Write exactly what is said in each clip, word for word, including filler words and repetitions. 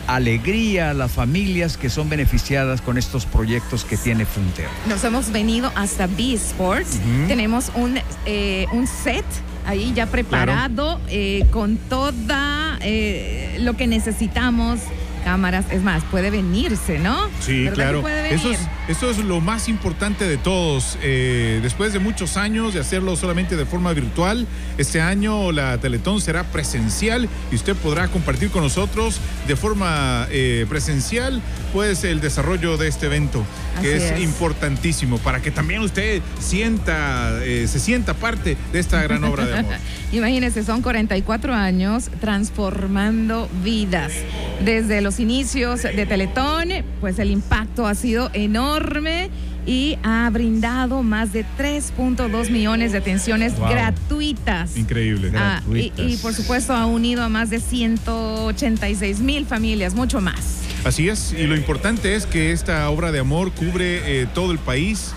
alegría a las familias que son beneficiadas con estos proyectos que tiene Funter. Nos hemos venido hasta B-Sports. Uh-huh. Tenemos un, eh, un set ahí ya preparado, claro. eh, con toda eh, lo que necesitamos. Cámaras, es más, puede venirse, ¿no? Sí, claro. Eso es, eso es lo más importante de todos. Eh, después de muchos años de hacerlo solamente de forma virtual, este año la Teletón será presencial y usted podrá compartir con nosotros de forma eh, presencial, pues, el desarrollo de este evento, que es, es importantísimo para que también usted sienta, eh, se sienta parte de esta gran obra de amor. Imagínese, son cuarenta y cuatro años transformando vidas. Desde los inicios de Teletón, pues el impacto ha sido enorme y ha brindado más de tres punto dos millones de atenciones wow. gratuitas. Increíble. Ah, gratuitas. Y, y por supuesto ha unido a más de ciento ochenta y seis mil familias, mucho más. Así es, y lo importante es que esta obra de amor cubre eh, todo el país,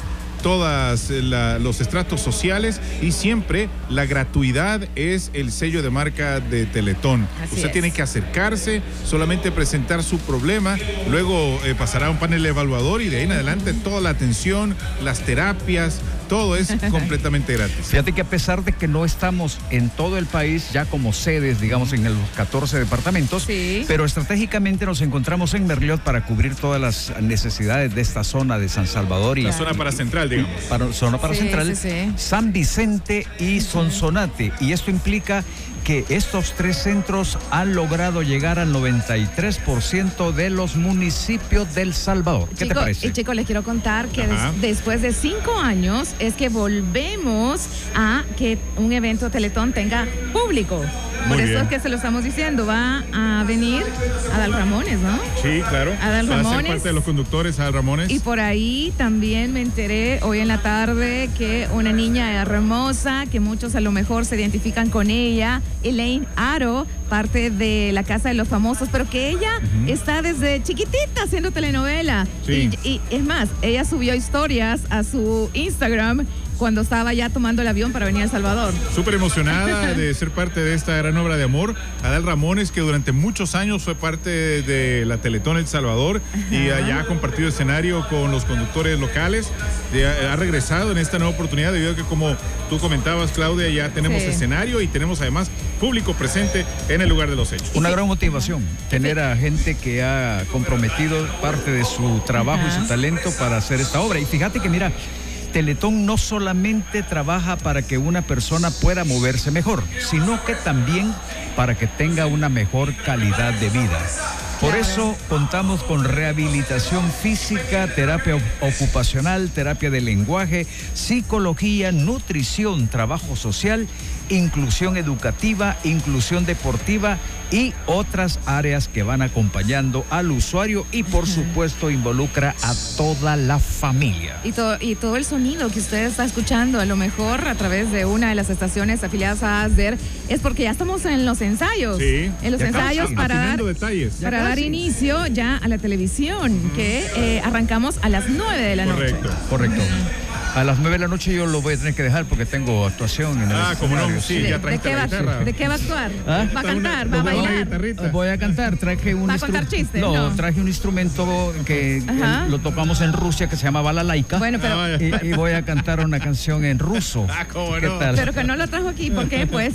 todos los estratos sociales, y siempre la gratuidad es el sello de marca de Teletón. Así Usted es. Tiene que acercarse, solamente presentar su problema, luego eh, pasará a un panel evaluador y de ahí en adelante toda la atención, las terapias, todo es completamente gratis. Fíjate que a pesar de que no estamos en todo el país ya como sedes, digamos, en los catorce departamentos, sí. pero estratégicamente nos encontramos en Merliot para cubrir todas las necesidades de esta zona de San Salvador. Y la zona para central, digamos. Para, zona para sí, central, sí, sí. San Vicente y Sonsonate. Y esto implica que estos tres centros han logrado llegar al noventa y tres por ciento de los municipios del Salvador. ¿Qué Chico, te parece? Y chicos, les quiero contar que des, después de cinco años es que volvemos a que un evento Teletón tenga público. Por Muy eso bien. es que se lo estamos diciendo, va a venir Adal Ramones, ¿no? Sí, claro. Adal Ramones. Va a ser parte de los conductores, Adal Ramones. Y por ahí también me enteré hoy en la tarde que una niña hermosa, que muchos a lo mejor se identifican con ella, Elaine Aro, parte de La Casa de los Famosos, pero que ella uh-huh. está desde chiquitita haciendo telenovela. Sí. Y, y es más, ella subió historias a su Instagram cuando estaba ya tomando el avión para venir a El Salvador. Súper emocionada de ser parte de esta gran obra de amor. Adal Ramones, que durante muchos años fue parte de la Teletón El Salvador. Ajá. Y allá ha compartido escenario con los conductores locales. Ha regresado en esta nueva oportunidad debido a que, como tú comentabas, Claudia, ya tenemos sí. escenario y tenemos además público presente en el lugar de los hechos. Una gran motivación, tener a gente que ha comprometido parte de su trabajo Ajá. y su talento para hacer esta obra. Y fíjate que, mira, Teletón no solamente trabaja para que una persona pueda moverse mejor, sino que también para que tenga una mejor calidad de vida. Por eso contamos con rehabilitación física, terapia ocupacional, terapia de lenguaje, psicología, nutrición, trabajo social, inclusión educativa, inclusión deportiva y otras áreas que van acompañando al usuario y por supuesto involucra a toda la familia. Y todo, y todo el sonido que usted está escuchando a lo mejor a través de una de las estaciones afiliadas a ASDER es porque ya estamos en los ensayos. Sí. En los ensayos casi, para dar, detalles. para dar inicio ya a la televisión, uh-huh. que eh, arrancamos a las nueve de la Correcto. noche. Correcto. A las nueve de la noche yo lo voy a tener que dejar porque tengo actuación en el Ah, como no, sí, ¿De, ya ¿de, qué va, ¿De qué va a actuar? ¿Ah? ¿Va a cantar? Una, ¿Va a bailar? Voy a cantar, traje un ¿Va a contar chistes? No, no, traje un instrumento que el, lo tocamos en Rusia que se llama balalaika. Bueno, pero... Ah, y, y voy a cantar una canción en ruso. Ah, cómo ¿Qué no? tal? Pero que no lo trajo aquí, ¿por qué, pues?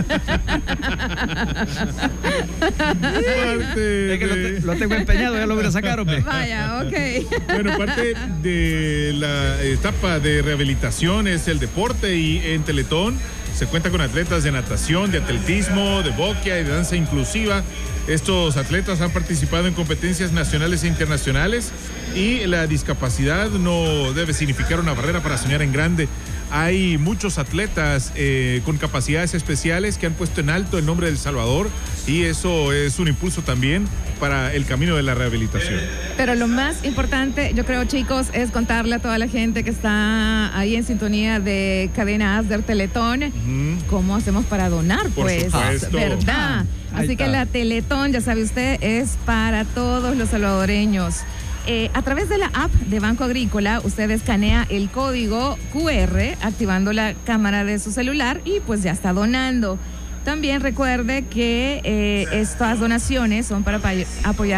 Parte es que de... lo, lo tengo empeñado, ya lo voy a sacar, hombre. Vaya, ok. Bueno, parte de la etapa de rehabilitación es el deporte y en Teletón se cuenta con atletas de natación, de atletismo, de boquia y de danza inclusiva. Estos atletas han participado en competencias nacionales e internacionales y la discapacidad no debe significar una barrera para soñar en grande. Hay muchos atletas eh, con capacidades especiales que han puesto en alto el nombre de El Salvador y eso es un impulso también para el camino de la rehabilitación. Pero lo más importante, yo creo, chicos, es contarle a toda la gente que está ahí en sintonía de Cadena ASDER Teletón, uh-huh. cómo hacemos para donar, Por pues, supuesto. ¿verdad? Ah, Así que la Teletón, ya sabe usted, es para todos los salvadoreños. Eh, a través de la app de Banco Agrícola, usted escanea el código cu erre activando la cámara de su celular y pues ya está donando. También recuerde que eh, estas donaciones son para apoyar